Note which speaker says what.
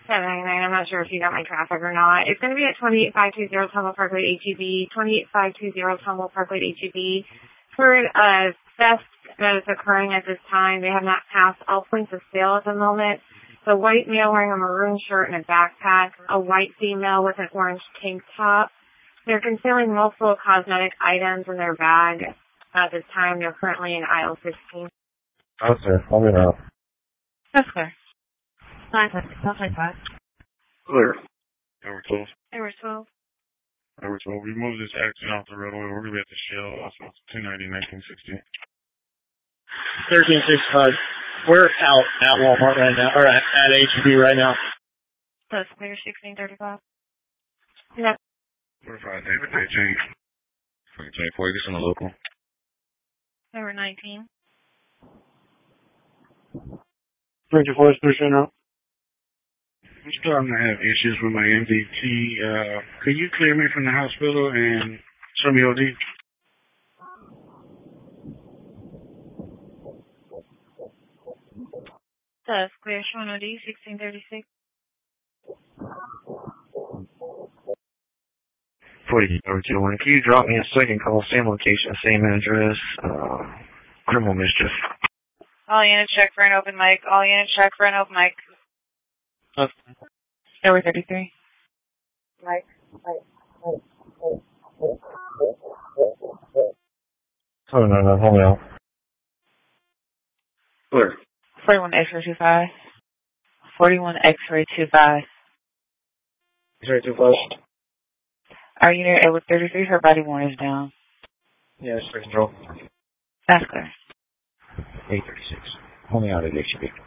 Speaker 1: 799. I'm not sure if you got my traffic or not. It's going to be at 28520 Tumble Parkway HEB. 28520 Tumble Parkway HEB. For theft that is occurring at this time, they have not passed all points of sale at the moment. The white male wearing a maroon shirt and a backpack. A white female with an orange tank top. They're concealing multiple cosmetic items in their bag. At this time, they're currently in aisle 16.
Speaker 2: Oh, sir. Hold it up.
Speaker 1: That's clear. 955.
Speaker 2: Clear.
Speaker 3: Number 12.
Speaker 1: Number 12.
Speaker 3: Number 12. Remove this accident off the roadway. We're going to be at the Shell. Also, 290, 1960.
Speaker 2: 1365. We're out at Walmart right now, or at HEB right now.
Speaker 1: That's clear. 1635. Yep.
Speaker 3: 45, David J. Change. 24, this on the local.
Speaker 1: Number 19.
Speaker 2: 24 is pushing out.
Speaker 3: I'm starting to have issues with my MDT. Could you clear me from the hospital and show me OD?
Speaker 1: That's clear. Showing OD. 1636.
Speaker 2: 40-2-1. Can you drop me a second call, same location, same address, criminal mischief?
Speaker 1: All units check for an open mic. All units check for an open mic. Number 33. Mike.
Speaker 2: Oh, no, hold me out. Clear.
Speaker 1: 41 X-ray 25. 41 X-ray 25.
Speaker 2: X-ray 25.
Speaker 1: Our unit at 33, her body worn is down.
Speaker 2: Yeah, it's control.
Speaker 1: That's clear.
Speaker 2: 836. Hold me out at HB.